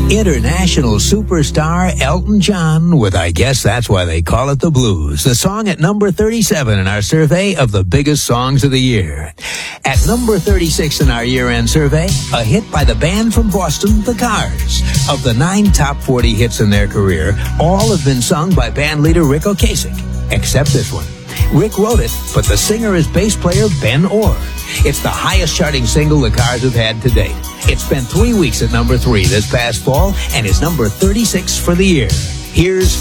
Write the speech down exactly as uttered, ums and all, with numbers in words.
International superstar Elton John with I Guess That's Why They Call It the Blues, the song at number thirty-seven in our survey of the biggest songs of the year. At number thirty-six in our year-end survey, a hit by the band from Boston, The Cars. Of the nine top forty hits in their career, all have been sung by band leader Rick Ocasek, except this one. Rick wrote it, but the singer is bass player Ben Orr. It's the highest charting single the Cars have had to date. It spent three weeks at number three this past fall and is number thirty-six for the year. Here's